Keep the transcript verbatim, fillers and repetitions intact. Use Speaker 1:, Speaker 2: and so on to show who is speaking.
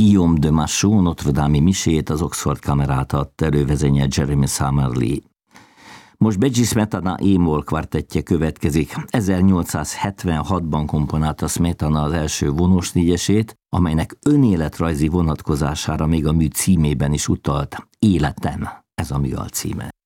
Speaker 1: Guillaume de Machaut Notre-Dame-i misét az Oxford Kamerát adta elő, vezényel Jeremy Summerlee. Most Begyi Smetana E-moll kvartettje következik. ezernyolcszázhetvenhatban komponálta Smetana az első vonós négyesét, amelynek önéletrajzi vonatkozására még a mű címében is utalt. Életem, ez a mű alcíme.